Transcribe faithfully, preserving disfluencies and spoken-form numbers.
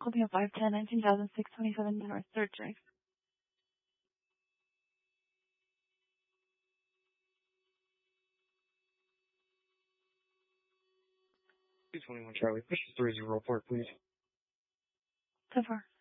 Scorpio five ten, nineteen thousand six twenty-seven North third Drive. two twenty-one Charlie, push the three zero report, please. So far.